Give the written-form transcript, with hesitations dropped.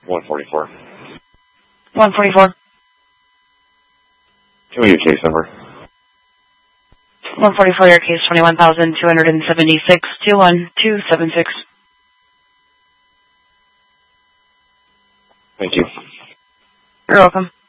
144. 144. Tell me your case number. 144, your case 21,276, 21276. Thank you. You're welcome.